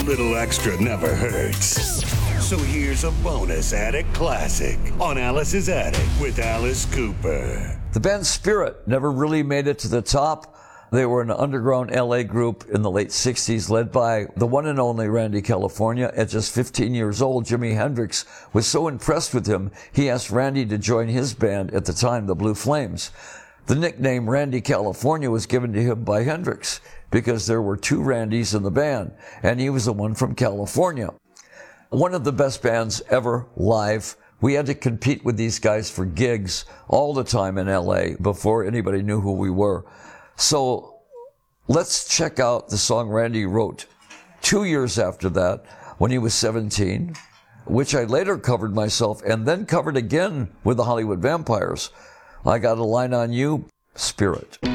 little extra never hurts. So here's a bonus Attic Classic on Alice's Attic with Alice Cooper. The band Spirit never really made it to the top. They were an underground LA group in the late 60s led by the one and only Randy California. At just 15 years old, Jimi Hendrix was so impressed with him, he asked Randy to join his band at the time, the Blue Flames. The nickname Randy California was given to him by Hendrix because there were two Randys in the band, and he was the one from California. One of the best bands ever live. We had to compete with these guys for gigs all the time in LA before anybody knew who we were. So let's check out the song Randy wrote 2 years after that when he was 17, which I later covered myself and then covered again with the Hollywood Vampires. I Got a Line on You, Spirit.